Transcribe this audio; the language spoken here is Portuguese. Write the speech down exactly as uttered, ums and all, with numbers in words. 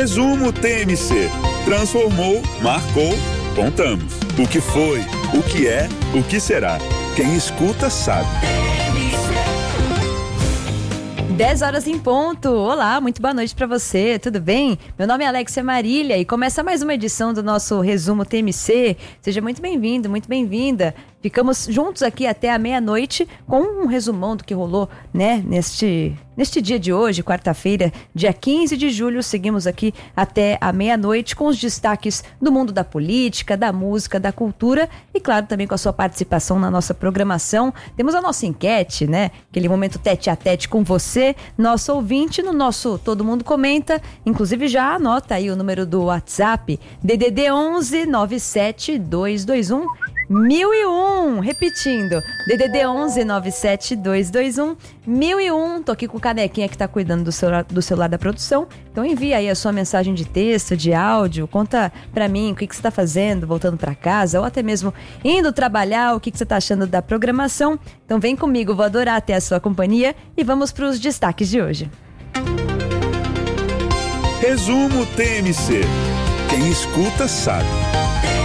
Resumo T M C. Transformou, marcou, contamos. O que foi, o que é, o que será. Quem escuta sabe. dez horas em ponto. Olá, muito boa noite pra você, tudo bem? Meu nome é Alexia Marília e começa mais uma edição do nosso Resumo T M C. Seja muito bem-vindo, muito bem-vinda. Ficamos juntos aqui até a meia-noite com um resumão do que rolou, né, neste, neste dia de hoje, quarta-feira, dia quinze de julho. Seguimos aqui até a meia-noite com os destaques do mundo da política, da música, da cultura e, claro, também com a sua participação na nossa programação. Temos a nossa enquete, né, aquele momento tete a tete com você, nosso ouvinte, no nosso Todo Mundo Comenta. Inclusive já anota aí o número do WhatsApp, D D D onze nove sete dois dois um mil e um, repetindo, D D D onze nove sete dois dois um mil e um. Tô aqui com o Canequinha que tá cuidando do celular, do celular da produção. Então envia aí a sua mensagem de texto, de áudio, conta pra mim o que, que você tá fazendo, voltando pra casa, ou até mesmo indo trabalhar, o que, que você tá achando da programação. Então vem comigo, vou adorar ter a sua companhia e vamos pros destaques de hoje. Resumo T M C. Quem escuta sabe.